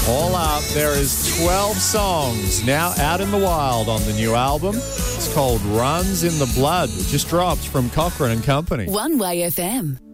All up, there is 12 songs now out in the wild on the new album. It's called Runs in the Blood. It just dropped from Cochrane and Company. One Way FM.